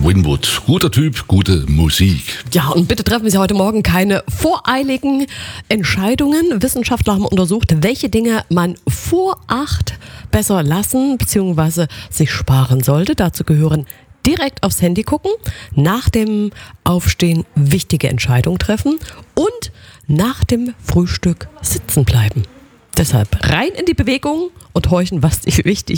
Winwood. Guter Typ, gute Musik. Ja, und bitte treffen Sie heute Morgen keine voreiligen Entscheidungen. Wissenschaftler haben untersucht, welche Dinge man vor 8 besser lassen bzw. sich sparen sollte. Dazu gehören direkt aufs Handy gucken, nach dem Aufstehen wichtige Entscheidungen treffen und nach dem Frühstück sitzen bleiben. Deshalb rein in die Bewegung und horchen, was dir wichtig